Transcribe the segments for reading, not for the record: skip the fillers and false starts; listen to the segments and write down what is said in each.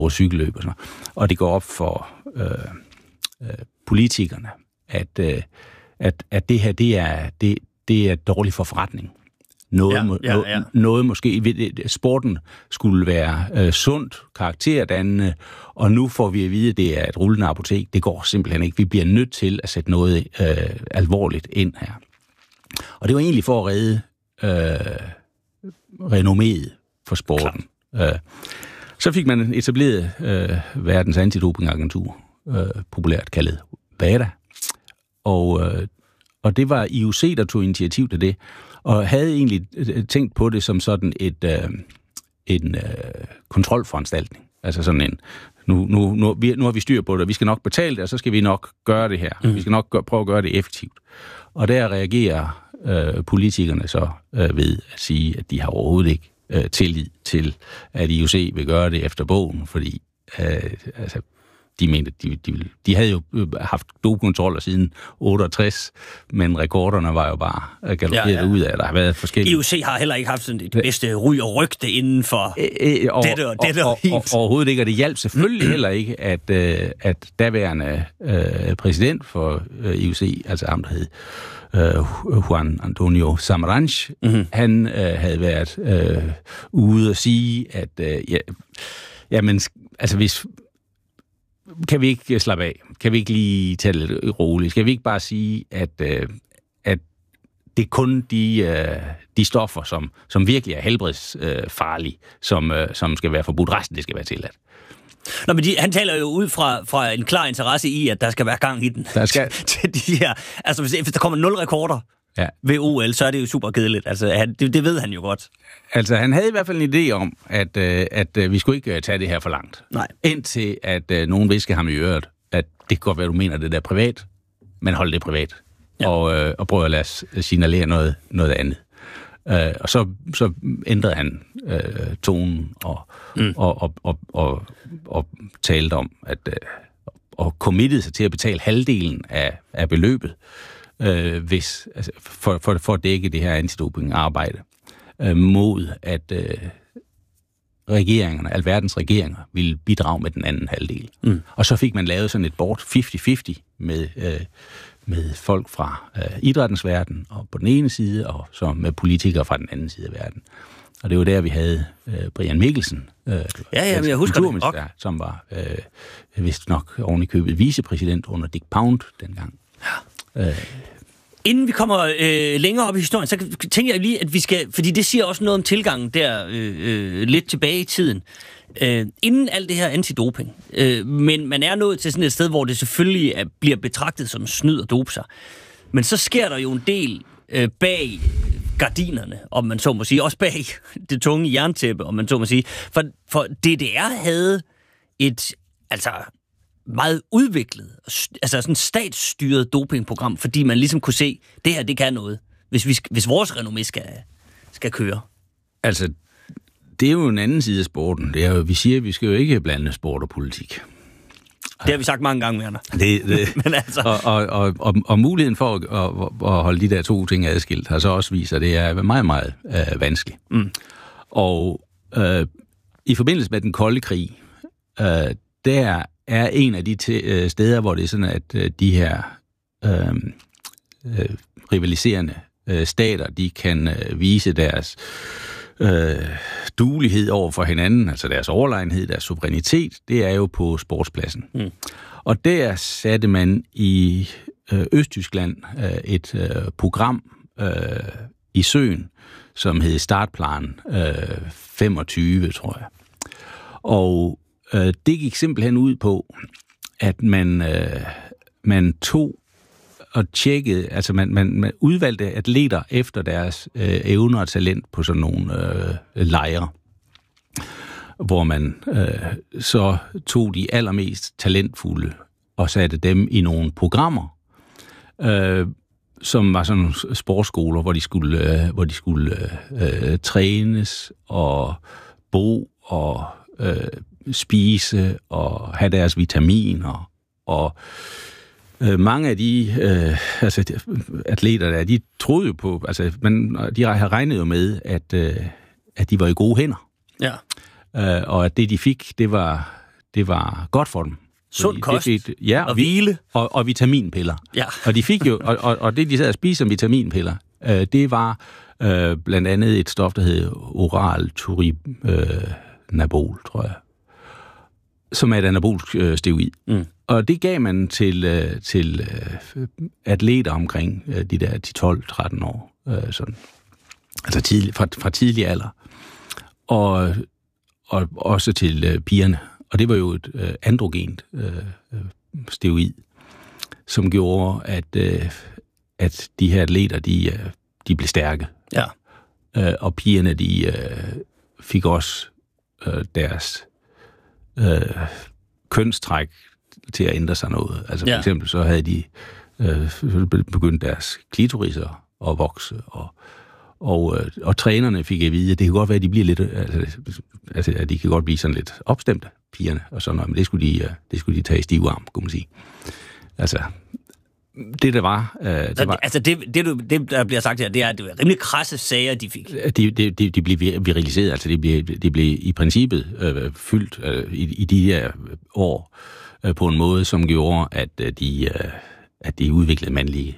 over cykelløb og sådan noget. Og det går op for politikerne, at det her, det er dårligt for forretning. Noget måske, sporten skulle være sundt, karakterdannende, og nu får vi at vide, at det er et rullende apotek. Det går simpelthen ikke. Vi bliver nødt til at sætte noget alvorligt ind her. Og det var egentlig for at redde renomméet for sporten. Så fik man etableret verdens antidopingagentur, populært kaldet WADA. Og det var IOC, der tog initiativ til det, og havde egentlig tænkt på det som sådan en kontrolforanstaltning. Altså sådan en, nu har vi styr på det, vi skal nok betale det, og så skal vi nok gøre det her. Vi skal nok prøve at gøre det effektivt. Og der reagerer politikerne så ved at sige, at de har overhovedet ikke tillid til, at IOC vil gøre det efter bogen, fordi de mente, de havde jo haft dopkontroller siden 68, men rekorderne var jo bare galopperet ud af, der har været forskellige. IOC har heller ikke haft sådan det bedste ry og rygte inden for dette og hint. Overhovedet ikke, og det hjalp selvfølgelig heller ikke, at daværende præsident for IOC, altså ham, der hed Juan Antonio Samaranch, han havde været ude og sige, at jamen, altså hvis kan vi ikke slappe af? Kan vi ikke lige tage det lidt roligt? Skal vi ikke bare sige, at det er kun de stoffer, som virkelig er helbredsfarlige, som skal være forbudt. Resten, det skal være tilladt. Nå, men han taler jo ud fra en klar interesse i, at der skal være gang i den. Der skal til de her. Altså, hvis der kommer 0 rekorder ved OL, så er det jo super kedeligt. Altså, det ved han jo godt. Altså, han havde i hvert fald en idé om, at vi skulle ikke tage det her for langt. Nej. Indtil at nogen visker ham i øret, at det kan godt være, du mener det der privat, men hold det privat. Ja. Og prøv at lade os signalere noget andet. Og så ændrede han tonen og talte om, og committede sig til at betale halvdelen af beløbet, hvis, altså for at dække det her antidoping-arbejde, mod at regeringerne, alverdens regeringer, ville bidrage med den anden halvdel. Og så fik man lavet sådan et board 50-50 med folk fra idrættens verden og på den ene side, og så med politikere fra den anden side af verden. Og det var der, vi havde Brian Mikkelsen, jeg husker det, som var vist nok oven i købet vicepræsident under Dick Pound dengang. Ja. Inden vi kommer længere op i historien, så tænker jeg lige, at vi skal, fordi det siger også noget om tilgangen der lidt tilbage i tiden. Inden alt det her antidoping, men man er nået til sådan et sted, hvor det selvfølgelig bliver betragtet som snyd og dope sig. Men så sker der jo en del bag gardinerne, om man så må sige, også bag det tunge jerntæppe, om man så må sige. For DDR havde et meget udviklet, altså sådan statsstyret dopingprogram, fordi man ligesom kunne se, det her, det kan noget, hvis vores renommé skal køre. Altså, det er jo en anden side af sporten. Det er jo, vi siger, at vi skal jo ikke blande sport og politik. Det har vi sagt mange gange, Werner. Men altså. og muligheden for at holde de der to ting adskilt, har så også vist, at det er meget, meget vanskeligt. Og i forbindelse med den kolde krig, der er en af de steder, hvor det er sådan, at de her rivaliserende stater, de kan vise deres duelighed over for hinanden, altså deres overlegenhed, deres suverænitet, det er jo på sportspladsen. Og der satte man i Østtyskland et program i søen, som hed Startplan 25, tror jeg. Og det gik simpelthen ud på, at man tog og tjekkede, altså man udvalgte atleter efter deres evner og talent på sådan nogle lejre, hvor man så tog de allermest talentfulde og satte dem i nogle programmer, som var sådan sportsskoler, hvor de skulle trænes og bo og spise og have deres vitaminer. Og mange af de atleter der, de troede jo på, altså de havde regnet jo med, at de var i gode hænder. Ja. Og at det de fik, det var det var godt for dem. Sund kost og hvile. Og vitaminpiller. Ja. Og de fik jo, og det de sad og spiste som vitaminpiller, det var blandt andet et stof, der hed oral turinabol, tror jeg, som er et anabolsk steroid. Mm. Og det gav man til atleter omkring de der 10-12-13 år, sådan. Altså fra tidlig alder. Og også til pigerne. Og det var jo et androgent steroid, som gjorde, at de her atleter, de blev stærke. Ja. Og pigerne, de fik også deres kønstræk til at ændre sig noget. Altså for eksempel så havde de begyndt deres klitoriser at vokse, og trænerne fik at vide, at det kan godt være, at de bliver lidt, altså at de kan godt blive sådan lidt opstemte, pigerne, og sådan noget, men det skulle de tage i stiv arm, kunne man sige. Altså, det der var... Altså, det, der bliver sagt her, det er, at det var rimelig krasse sager, de fik. De blev viriliseret, altså det blev i princippet fyldt i de her år på en måde, som gjorde, at de udviklede mandlige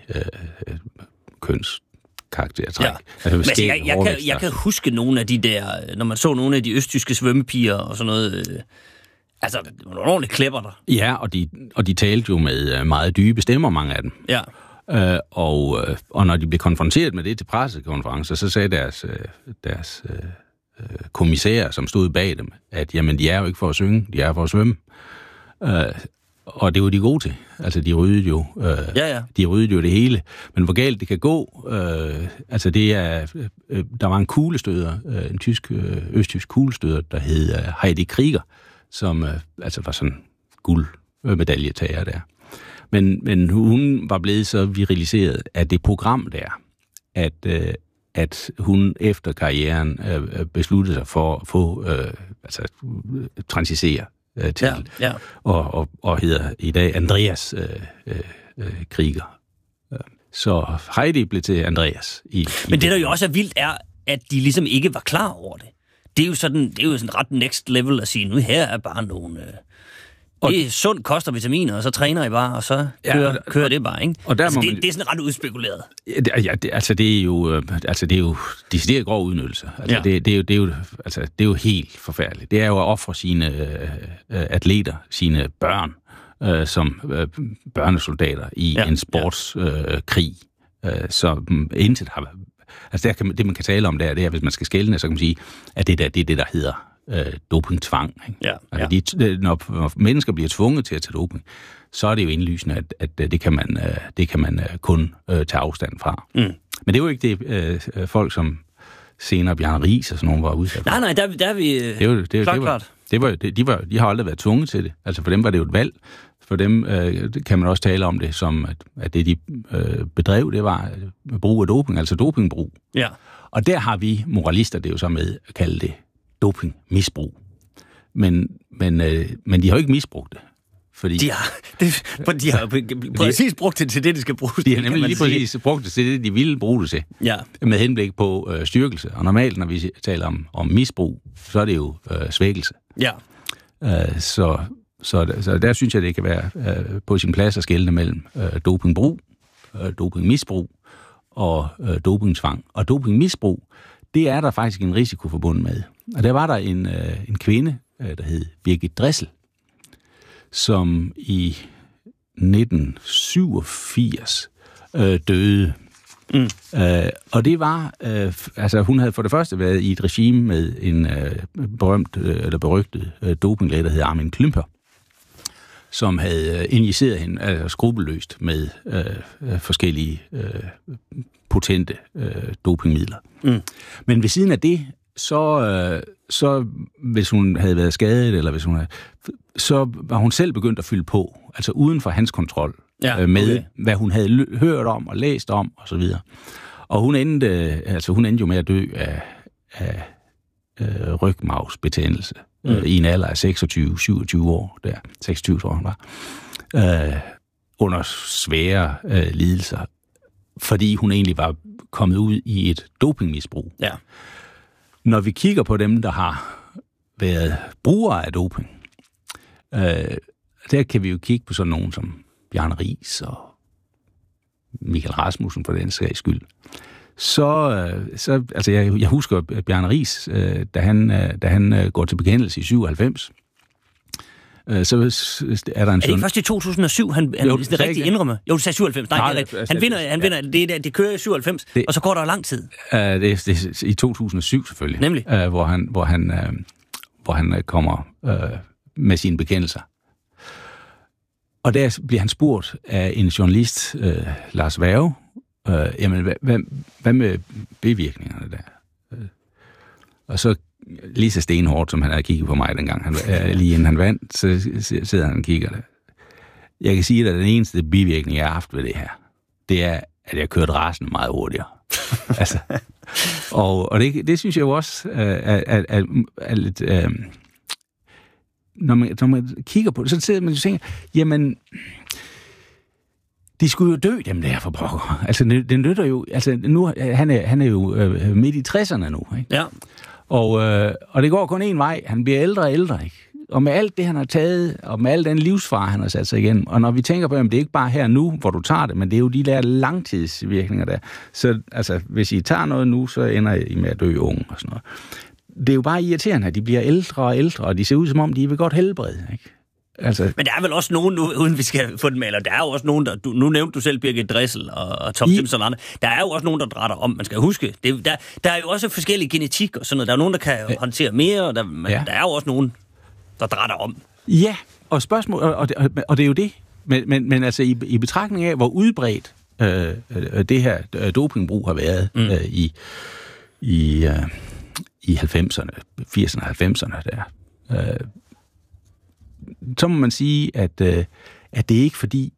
karaktertræk. Ja. Altså, jeg kan huske nogle af de der, når man så nogle af de østtyske svømmepiger og sådan noget, altså, det var nogle ordentlige klæpper der. Ja, og de talte jo med meget dybe stemmer, mange af dem. Ja. Og når de blev konfronteret med det til pressekonferencer, så sagde deres kommissærer, som stod bag dem, at jamen, de er jo ikke for at synge, de er for at svømme. Og det var de gode til. Altså, de ryddede jo, de ryddede jo det hele. Men hvor galt det kan gå, altså det er, der var en kuglestøder, en østtysk kuglestøder, der hed Heidi Krieger, som altså var sådan guldmedaljetager der. Men hun var blevet så viriliseret af det program der, at hun efter karrieren besluttede sig for at få, transisere til, og hedder i dag Andreas Krieger. Så Heidi blev til Andreas. Men det, der jo også er vildt, er, at de ligesom ikke var klar over det. Det er jo sådan ret next level at sige, nu her er bare nogle... det er sund kost og vitaminer, og så træner I bare, og så kører det bare, ikke? Og altså, det er sådan ret udspekuleret. Det er jo decideret grov udnyttelse. Altså, det er jo helt forfærdeligt. Det er jo at ofre sine atleter, sine børn, som børnesoldater i en sportskrig, som intet har... Altså det, man kan tale om der, det er, hvis man skal skelne, så kan man sige, at det er det, der hedder dopingtvang. Ikke? Ja, altså når mennesker bliver tvunget til at tage doping, så er det jo indlysende, at det kan man kun tage afstand fra. Mm. Men det er jo ikke det folk som senere Bjarne Riis og sådan nogen var udsat for. Nej, der er vi klart. De har aldrig været tvunget til det. Altså for dem var det jo et valg. For dem kan man også tale om det som, at det de bedrev, det var brug af doping, altså dopingbrug. Ja. Og der har vi moralister det jo så med at kalde det dopingmisbrug. Men de har jo ikke misbrugt det. Fordi de har præcis brugt det til det, de skal bruge det. De har nemlig lige præcis brugt det til det, de ville bruge det til. Ja. Med henblik på styrkelse. Og normalt, når vi taler om misbrug, så er det jo svækkelse. Ja. Så der synes jeg, det kan være på sin plads at skelne mellem dopingbrug, dopingmisbrug og dopingtvang. Og dopingmisbrug, det er der faktisk en risiko forbundet med. Og der var der en kvinde, der hed Birgit Dressel, som i 1987 døde. Mm. Og det var, hun havde for det første været i et regime med en berygtet dopinglæge, der hed Armin Klümper, som havde injiceret hende skrupelløst med forskellige potente dopingmidler. Mm. Men ved siden af det, så hvis hun havde været skadet, eller hvis hun havde, så var hun selv begyndt at fylde på, altså uden for hans kontrol, med hvad hun havde hørt om og læst om og så videre. Og hun endte jo med at dø af rygmarvsbetændelse i en alder af 26-27 år, der 26 år hun var, under svære lidelser, fordi hun egentlig var kommet ud i et dopingmisbrug. Ja. Når vi kigger på dem, der har været brugere af doping, Der kan vi jo kigge på sådan nogen som Bjarne Riis og Michael Rasmussen for den sags skyld. Altså jeg husker Bjarne Riis, da han går til bekendelse i 97. Så er der en... Er det først i 2007, han det rigtig indrømmer? Jo, du sagde 97. Nej, det er rigtigt. Han vinder. Det kører i 97, og så går der lang tid. Det er i 2007 selvfølgelig. Nemlig? Hvor han kommer med sine bekendelser. Og der bliver han spurgt af en journalist, Lars Værge, jamen, hvad med bivirkningerne der? Og så lige så stenhårdt, som han havde kigget på mig dengang, lige inden han vandt, så sidder han og kigger der. Jeg kan sige, at den eneste bivirkning, jeg har haft ved det her, det er, at jeg kørte rasende meget hurtigere. Altså, og det synes jeg jo også er lidt... Når man kigger på det, så sidder man og tænker, jamen... De skulle jo dø, dem der for pokker. Altså, den nytter jo... Altså, nu, han er jo midt i 60'erne nu, ikke? Ja. Og det går kun en vej. Han bliver ældre og ældre, ikke? Og med alt det, han har taget, og med al den livsfare, han har sat sig igen, og når vi tænker på, at det er ikke bare her nu, hvor du tager det, men det er jo de der langtidsvirkninger der. Så altså, hvis I tager noget nu, så ender I med at dø unge og sådan noget. Det er jo bare irriterende, at de bliver ældre og ældre, og de ser ud som om, de vil godt helbrede, ikke? Altså. Men der er vel også nogen, uden vi skal få den med, eller der er jo også nogen, der... Nu nævnte du selv Birgit Dressel og Tom Simpson og andre. Der er jo også nogen, der drætter om. Man skal huske, der er jo også forskellige genetik og sådan noget. Der er nogen, der kan håndtere mere, og der er jo også nogen, der drætter om. Ja, og spørgsmål... Og det er jo det. Men altså i betragtning af, hvor udbredt det her dopingbrug har været i 90'erne, 80'erne og 90'erne der... så må man sige, at det er ikke fordi,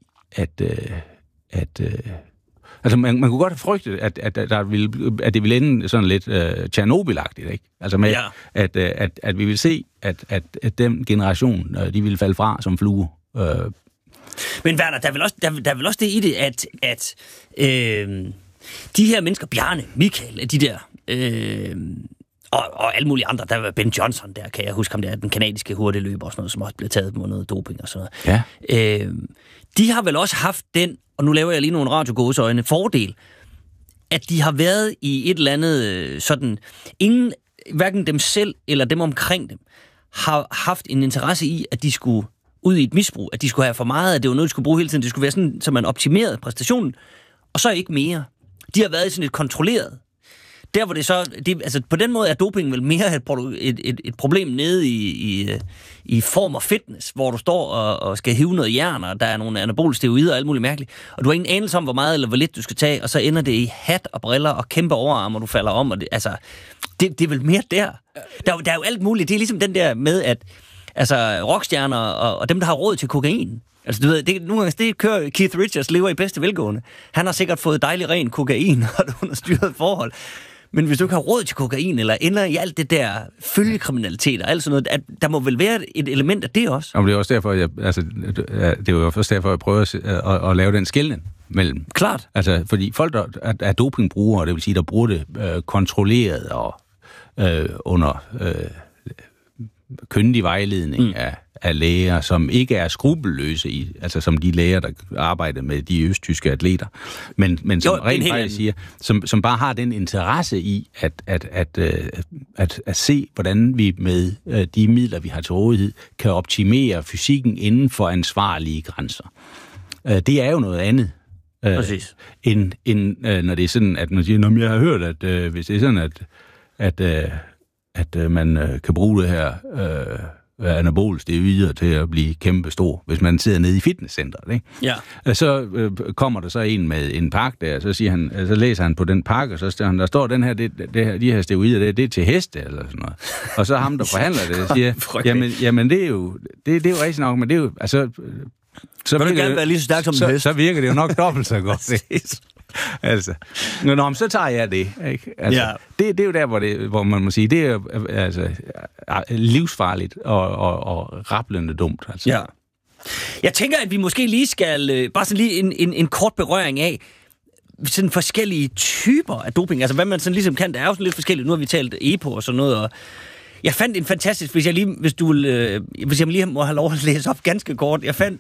altså man kunne godt have frygtet, at det ville ende sådan lidt Tjernobyl-agtigt, ikke? Altså med, at vi vil se, at den generation, de ville falde fra som flue. Men Werner, der er vel også det i det, at de her mennesker, Bjarne, Michael, de der... Og alle mulige andre. Der var Ben Johnson der, kan jeg huske ham der, den kanadiske hurtigløber og sådan noget, som også blev taget på noget doping og sådan noget. Ja. De har vel også haft den, og nu laver jeg lige nogle radiogåseøjne, fordel, at de har været i et eller andet sådan, hverken dem selv eller dem omkring dem, har haft en interesse i, at de skulle ud i et misbrug, at de skulle have for meget, at det var noget, de skulle bruge hele tiden, det skulle være sådan, så man optimerede præstationen, og så ikke mere. De har været sådan et kontrolleret. Der hvor det så, altså på den måde er doping vel mere et problem nede i form og fitness, hvor du står og skal hive noget jern, og der er nogle anabole steroider og alt muligt mærkeligt, og du har ingen anelse om, hvor meget eller hvor lidt du skal tage, og så ender det i hat og briller og kæmpe overarm, og du falder om, og det er vel mere der. Der er jo alt muligt. Det er ligesom den der med, at altså rockstjerner og dem, der har råd til kokain. Altså, du ved, nogle gange det kører Keith Richards, lever i bedste velgående. Han har sikkert fået dejlig ren kokain og et understyret forhold. Men hvis du ikke har råd til kokain, eller ender i alt det der følgekriminalitet og alt sådan noget, der må vel være et element af det også? Jamen, det er også derfor, det er jo også derfor, jeg prøver at lave den skelnen mellem. Klart. Altså, fordi folk, der er dopingbrugere, det vil sige, der bruger det kontrolleret og under kyndig vejledning af læger, som ikke er skrupelløse altså som de læger, der arbejder med de østtyske atleter, men som rent faktisk siger, som bare har den interesse i at se, hvordan vi med de midler, vi har til rådighed, kan optimere fysikken inden for ansvarlige grænser. Det er jo noget andet. End når det er sådan, at man siger, jeg har hørt, at hvis det er sådan, at man kan bruge det her anabole steroider til at blive kæmpe stor, hvis man sidder nede i fitnesscenteret, ikke? Ja. Så kommer der så en med en pakke der, så siger han, så læser han på den pakke, og så står han, der står den her, de her steroider, det er til heste eller sådan noget. Og så ham der forhandler det, siger, jamen det er jo rigtig nok, men det er jo altså så vil du gerne være lige så stærk som en hest? Så virker det jo nok dobbelt så godt. Altså, så tager jeg det, ikke? Altså, det er jo der, hvor man må sige, det er altså livsfarligt og rablende dumt. Altså. Ja. Jeg tænker, at vi måske lige skal, bare sådan lige en kort berøring af sådan forskellige typer af doping. Altså, hvad man sådan ligesom kan, det er jo sådan lidt forskelligt. Nu har vi talt EPO og sådan noget, og Jeg fandt en fantastisk, hvis jeg lige må have lov at læse op ganske kort. Jeg fandt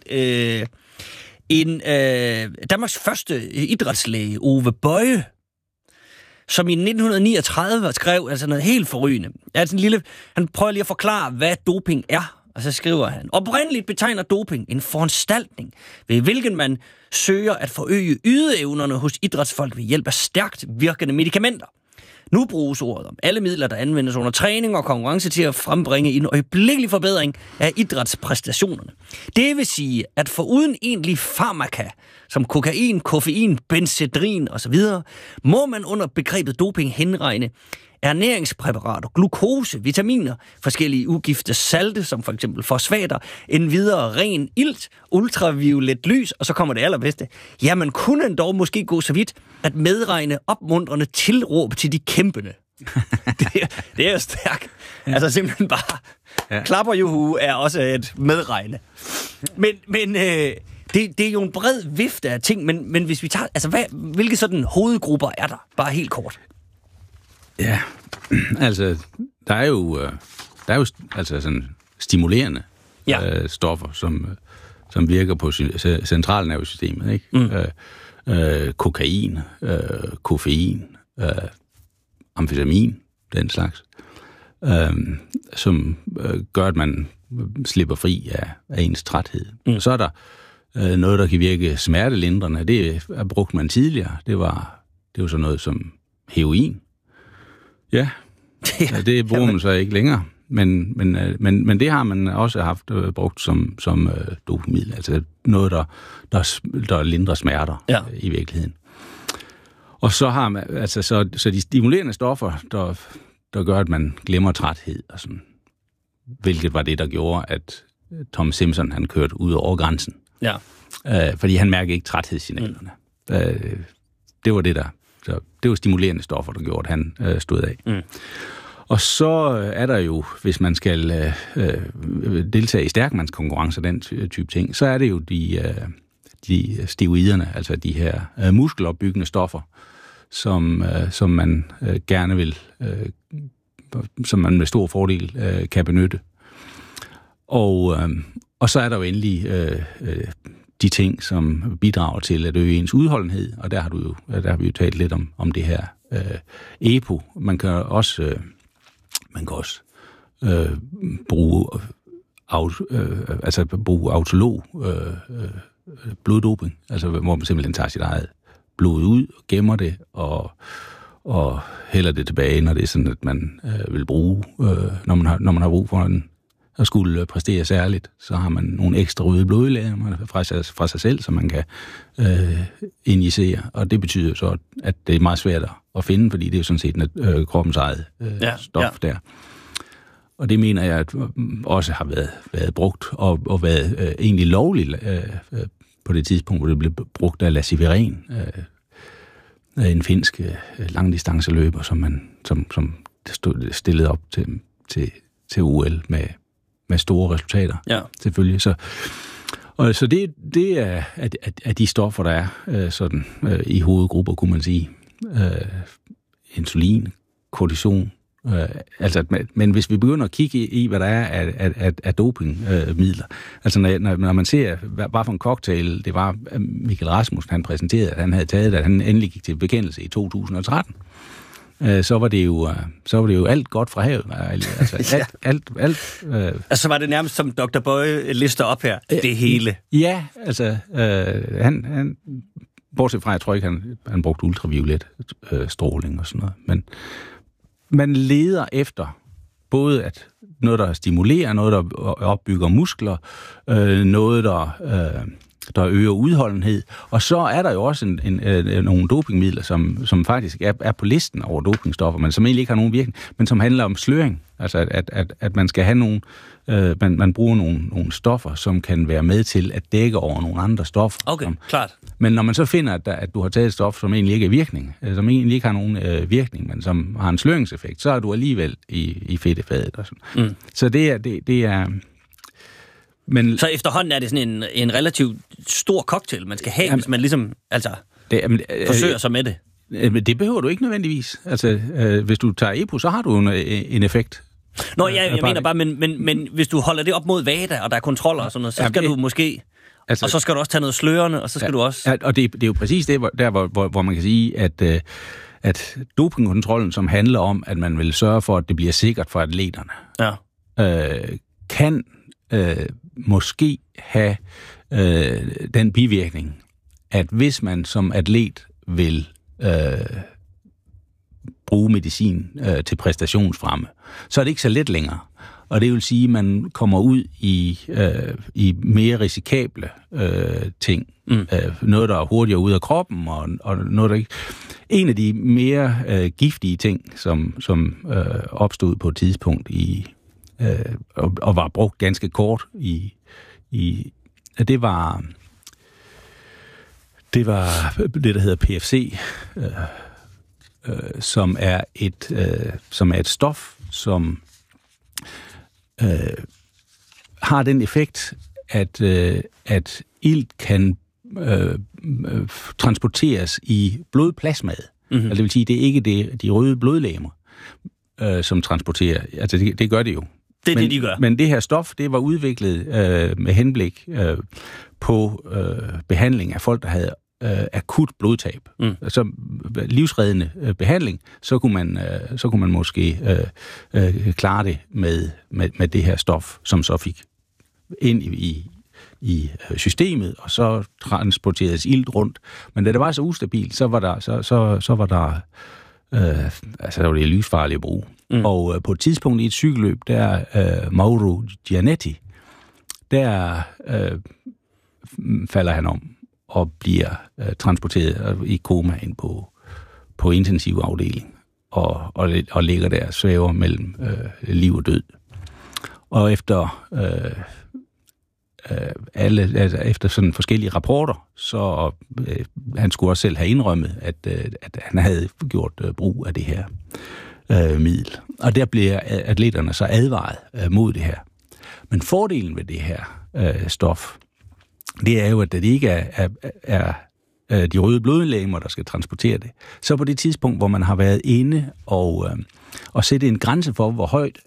Danmarks første idrætslæge, Ove Bøje, som i 1939 skrev altså noget helt forrygende. Altså han prøver lige at forklare, hvad doping er. Og så skriver han, oprindeligt betegner doping en foranstaltning, ved hvilken man søger at forøge ydeevnerne hos idrætsfolk ved hjælp af stærkt virkende medicamenter. Nu bruges ordet om alle midler, der anvendes under træning og konkurrence til at frembringe en øjeblikkelig forbedring af idrætspræstationerne. Det vil sige, at foruden egentlig farmaka, som kokain, koffein, benzedrin osv., må man under begrebet doping henregne ernæringspræparater, glukose, vitaminer, forskellige ugifte salte, som for eksempel fosfater, endvidere ren ilt, ultraviolet lys, og så kommer det allerbedste. Ja, man kunne dog måske gå så vidt at medregne opmuntrende tilråb til de kæmpende. det er jo stærkt. Ja. Altså simpelthen bare klapperjuhu er også et medregne. Men det er jo en bred vifte af ting, men hvis vi tager, altså hvilke sådan hovedgrupper er der? Bare helt kort. Ja, altså, der er jo altså sådan stimulerende stoffer, som virker på centralnervesystemet, ikke? Kokain, koffein, amfetamin, den slags, som gør, at man slipper fri af ens træthed. Så er der noget, der kan virke smertelindrende. Det er brugt man tidligere. Det var sådan noget som heroin. Ja, det bruger man så ikke længere, men det har man også haft brugt som dopamiddel, altså noget, der lindrer smerter i virkeligheden. Og så har man, altså så de stimulerende stoffer, der gør, at man glemmer træthed, og sådan, hvilket var det, der gjorde, at Tom Simpson, han kørte ud over grænsen. Ja. Fordi han mærkede ikke træthedssignalerne. Det var det der. Så det var stimulerende stoffer, der gjorde, at han stod af. Og så er der jo, hvis man skal deltage i stærkmandskonkurrencer, den type ting, så er det jo de steroiderne, altså de her muskelopbyggende stoffer, som man gerne vil, som man med stor fordel kan benytte. Og så er der jo endelig de ting, som bidrager til at øge ens udholdenhed, og der har vi jo talt lidt om det her EPO. Man kan også bruge autolog bloddoping, altså hvor man simpelthen tager sit eget blod ud og gemmer det og hælder det tilbage, når det er sådan, at man vil bruge, når man har brug for at skulle præstere særligt, så har man nogle ekstra røde blodlegemer fra sig selv, som man kan injicere. Og det betyder så, at det er meget svært at finde, fordi det er jo sådan set kroppens eget stof der. Og det mener jeg at også har været brugt og været egentlig lovligt på det tidspunkt, hvor det blev brugt af Lasse Viren, en finsk langdistanceløber, som stillede op til OL med store resultater, selvfølgelig. Så det er de stoffer, der er sådan i hovedgrupper, kunne man sige. Insulin, kortison. Men hvis vi begynder at kigge i, hvad der er af dopingmidler, altså når man ser, bare for en cocktail, det var Michael Rasmussen, han præsenterede, at han havde taget, at han endelig gik til bekendelse i 2013. Så var det jo alt godt fra havet. Altså alt. Altså var det nærmest som Dr. Bøje lister op her, det hele. Ja, altså han bortset fra, jeg tror ikke, han brugte ultraviolet stråling og sådan noget, men man leder efter både at noget, der stimulerer, noget, der opbygger muskler, noget, der øger udholdenhed. Og så er der jo også nogle dopingmidler, som faktisk er på listen over dopingstoffer, men som egentlig ikke har nogen virkning, men som handler om sløring. Altså at man skal have nogle, man bruger nogle stoffer, som kan være med til at dække over nogle andre stoffer. Okay, klart. Men når man så finder, at du har taget et stof, som egentlig ikke er virkning, som egentlig ikke har nogen virkning, men som har en sløringseffekt, så er du alligevel i fedtefadet og sådan. Så det er men så efterhånden er det sådan en relativt stor cocktail, man skal have, hvis man ligesom forsøger sig med det. Men det behøver du ikke nødvendigvis. Altså, hvis du tager EPO, så har du en effekt Nå, jeg mener bare, men hvis du holder det op mod VADA, og der er kontroller og sådan noget, så skal du måske... Altså, og så skal du også tage noget slørende, og så skal du også... Ja, og det er jo præcis det, hvor man kan sige, at dopingkontrollen, som handler om, at man vil sørge for, at det bliver sikkert for atleterne, kan måske have den bivirkning, at hvis man som atlet vil bruge medicin til præstationsfremme, så er det ikke så let længere. Og det vil sige, at man kommer ud i mere risikable ting. Noget, der er hurtigere ud af kroppen, og noget, der ikke... En af de mere giftige ting, som opstod på et tidspunkt og var brugt ganske kort det var det, der hedder PFC, som er et stof, som har den effekt, at ilt kan transporteres i blodplasmaet. Altså, det vil sige, det er ikke de røde blodlegemer, som transporterer. Altså, det gør det jo. Det de gør. Men det her stof, det var udviklet med henblik på behandling af folk, der havde akut blodtab. Altså livsreddende behandling, så kunne man måske klare det med det her stof, som så fik ind i systemet, og så transporteres ilt rundt. Men da det var så ustabilt, så var det livsfarligt at bruge. Og på et tidspunkt i et cykelløb, der Mauro Gianetti, der falder han om og bliver transporteret i koma ind på intensiv afdeling og ligger der og svæver mellem liv og død. Og efter efter sådan forskellige rapporter, så han skulle også selv have indrømmet, at han havde gjort brug af det her middel. Og der bliver atleterne så advaret mod det her. Men fordelen ved det her stof, det er jo, at det ikke er de røde blodlegemer, der skal transportere det. Så på det tidspunkt, hvor man har været inde og sætte en grænse for, hvor højt,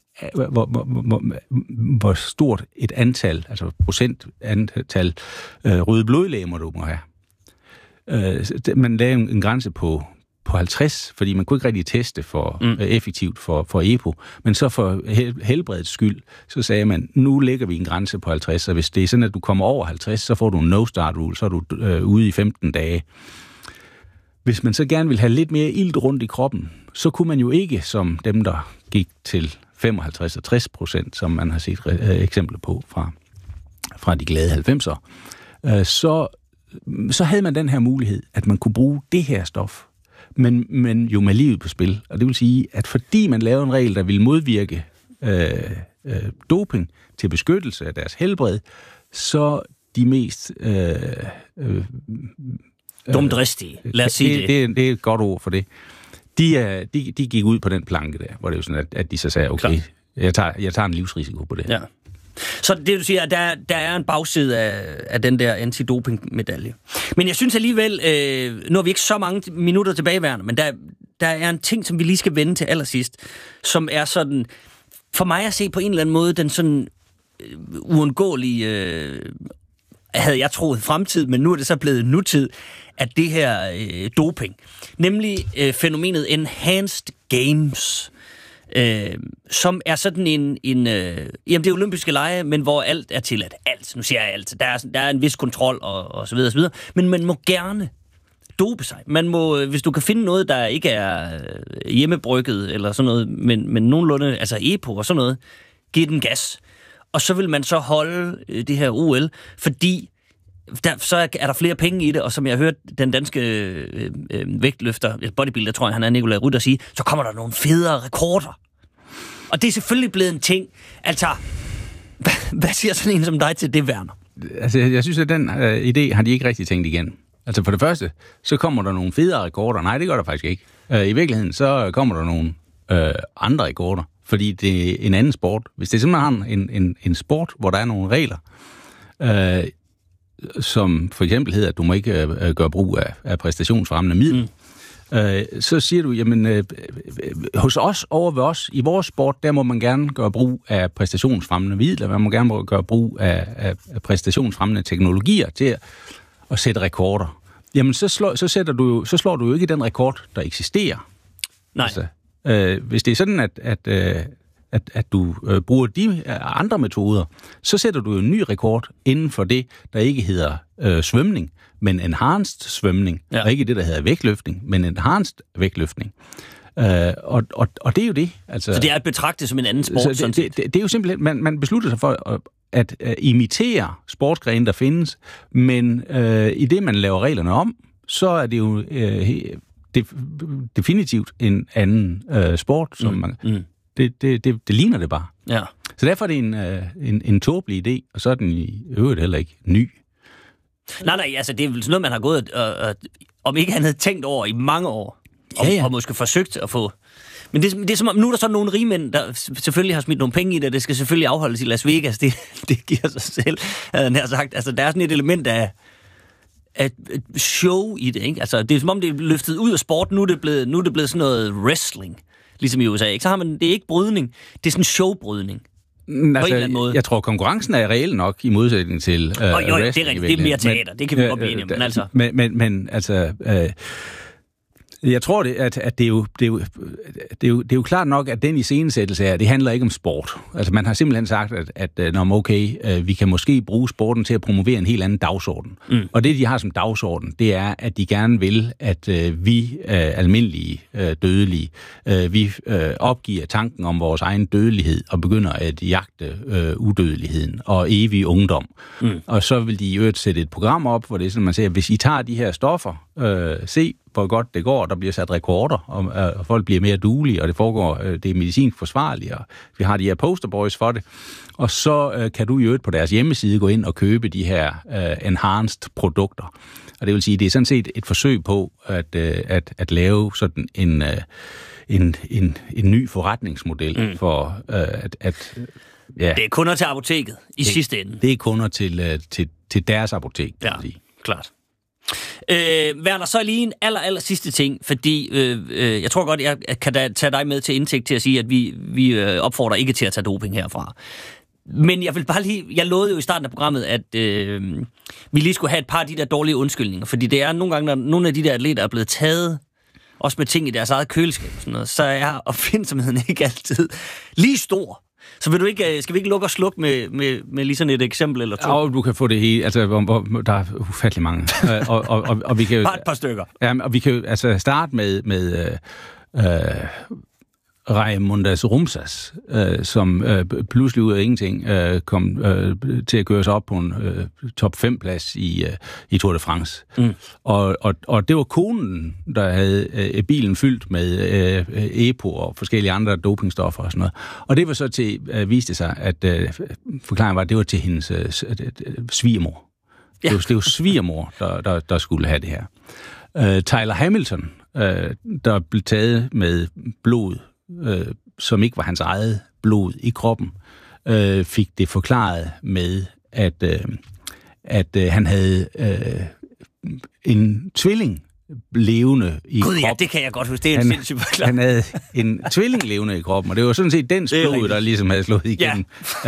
hvor stort et antal, altså procentantal røde blodlegemer, du må have. Man lavede en grænse på 50, fordi man kunne ikke rigtig teste effektivt for EPO, men så for helbredets skyld, så sagde man, nu lægger vi en grænse på 50, så hvis det er sådan, at du kommer over 50, så får du en no-start rule, så er du ude i 15 dage. Hvis man så gerne vil have lidt mere ilt rundt i kroppen, så kunne man jo ikke, som dem, der gik til 55 og 60%, som man har set eksempler på fra de glade 90'er, så havde man den her mulighed, at man kunne bruge det her stof, men jo med livet på spil. Og det vil sige, at fordi man lavede en regel, der ville modvirke doping til beskyttelse af deres helbred, så de mest dumdristige, lad os sige det. Det er et godt ord for det. De gik ud på den planke der, hvor det jo sådan, at de så sagde, okay, jeg tager en livsrisiko på det. Ja. Så det du siger, at der er en bagside af den der antidoping-medalje. Men jeg synes alligevel, nu har vi ikke så mange minutter tilbageværende, men der er en ting, som vi lige skal vende til allersidst, som er sådan, for mig at se på en eller anden måde, den sådan uundgåelige, havde jeg troet fremtid, men nu er det så blevet nutid, at det her doping, nemlig fænomenet Enhanced Games, som er sådan jamen det er olympiske lege, men hvor alt er tilladt. Alt, nu siger jeg alt. Der er en vis kontrol og så videre og så videre. Men man må gerne dope sig. Man må, hvis du kan finde noget, der ikke er hjemmebrygget eller sådan noget, men nogenlunde, altså EPO og sådan noget, giv den gas. Og så vil man så holde det her OL, fordi så er der flere penge i det, og som jeg har hørt den danske vægtløfter, bodybuilder, tror jeg, han er Nikolaj Rytter, sige, så kommer der nogle federe rekorder. Og det er selvfølgelig blevet en ting. Altså, hvad siger sådan en som dig til det, Werner? Altså, jeg synes, at den idé har de ikke rigtig tænkt igen. Altså, for det første, så kommer der nogle federe rekorder. Nej, det gør der faktisk ikke. I virkeligheden, så kommer der nogle andre rekorder, fordi det er en anden sport. Hvis det simpelthen har en sport, hvor der er nogle regler, som for eksempel hedder, at du må ikke gøre brug af præstationsfremmende middel, så siger du, jamen, hos os, over ved os, i vores sport, der må man gerne gøre brug af præstationsfremmende midler, man må gerne gøre brug af præstationsfremmende teknologier til at sætte rekorder. Jamen, så slår du jo ikke den rekord, der eksisterer. Nej. Altså, hvis det er sådan, at du bruger de andre metoder, så sætter du jo en ny rekord inden for det, der ikke hedder svømning, men enhanced svømning, og ikke det, der hedder vægtløftning, men enhanced vægtløftning. Og det er jo det. Altså, så det er at betragte som en anden sport? Det er jo simpelthen, man beslutter sig for at imitere sportsgrene, der findes, men i det, man laver reglerne om, så er det jo definitivt en anden sport, som man... Det ligner det bare. Ja. Så derfor er det en tåbelig idé, og så er den i øvrigt heller ikke ny. Nej, altså det er vel sådan noget, man har gået og om ikke han havde tænkt over i mange år, og måske forsøgt at få... Men det er som om, nu er der sådan nogle rigmænd, der selvfølgelig har smidt nogle penge i det, det skal selvfølgelig afholdes i Las Vegas, det giver sig selv, havde han her sagt. Altså der er sådan et element af show i det, ikke? Altså det er som om, det er løftet ud af sport, nu er det blevet sådan noget wrestling. Ligesom i USA, ikke? Så har man, det er ikke brydning, det er sådan showbrydning. Altså, på en eller anden måde. Jeg tror, konkurrencen er reel nok i modsætning til wrestling. Det er mere teater, det kan vi godt blive enige om. Men altså... Men altså... Jeg tror, at det er jo klart nok, at den iscenesættelse her, det handler ikke om sport. Altså man har simpelthen sagt, at vi kan måske bruge sporten til at promovere en helt anden dagsorden. Og det, de har som dagsorden, det er, at de gerne vil, at vi almindelige dødelige, vi opgiver tanken om vores egen dødelighed og begynder at jagte udødeligheden og evig ungdom. Og så vil de i øvrigt sætte et program op, hvor det er sådan, man siger, hvis I tager de her stoffer, se hvor godt det går, der bliver sat rekorder, og folk bliver mere duelige, og det foregår, det er medicinsk forsvarligt, og vi har de her posterboys for det. Og så kan du i øvrigt på deres hjemmeside gå ind og købe de her enhanced produkter. Og det vil sige, det er sådan set et forsøg på at lave sådan en ny forretningsmodel for ja. Det er kunder til apoteket i sidste ende. Det er kunder til deres apotek, kan man sige. Klart. Werner, så lige en aller sidste ting, fordi jeg tror godt, jeg kan da tage dig med til indtægt til at sige, at vi opfordrer ikke til at tage doping herfra. Men jeg vil bare lige, jeg lovede jo i starten af programmet, at vi lige skulle have et par af de der dårlige undskyldninger, fordi det er nogle gange, når nogle af de der atleter er blevet taget, også med ting i deres eget køleskab og sådan noget, så er opfindsomheden ikke altid lige stor. Så skal vi ikke lukke og slukke med lige sådan et eksempel eller to? Ja, du kan få det hele. Altså, der er ufattelig mange. og vi kan bare et par stykker. Ja, og vi kan jo altså starte med Raimundas Rumsas, som pludselig ud af ingenting kom til at køre sig op på en top 5-plads i Tour de France. Og det var konen, der havde bilen fyldt med EPO og forskellige andre dopingstoffer og sådan noget. Og det var så til, viste sig, at forklaringen var, at det var til hendes svigermor. Ja. Det var svigermor, der skulle have det her. Tyler Hamilton, der blev taget med blod, som ikke var hans eget blod i kroppen, fik det forklaret med, at han havde en tvilling levende i kroppen. Ja, det kan jeg godt huske. Det er en sindssygt forklaring. Han havde en tvilling levende i kroppen, og det var sådan set dens blod, der ligesom havde slået igennem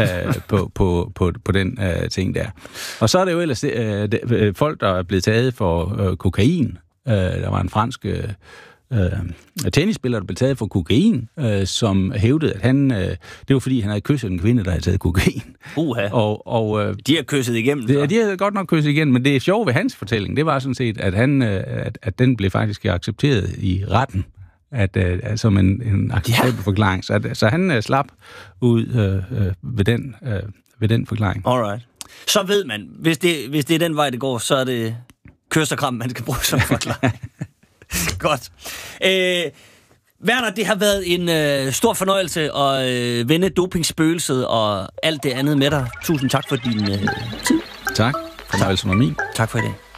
på den ting der. Og så er det jo ellers folk, der er blevet taget for kokain. Der var en fransk tennisspiller, der blev taget for kokain, som hævdede, at det var fordi, han havde kysset en kvinde, der havde taget kokain. Og de har kysset igennem. De havde godt nok kysset igennem, men det sjove ved hans fortælling, det var sådan set, at den blev faktisk accepteret i retten, som en acceptabel forklaring. Så han slap ud ved den forklaring. Alright. Så ved man, hvis det er den vej, det går, så er det kysserkram, man skal bruge som forklaring. Godt. Werner, det har været en stor fornøjelse at vende dopingspøgelset og alt det andet med dig. Tusind tak for din tid. Tak. Fornøjelsen var min. Tak for i dag.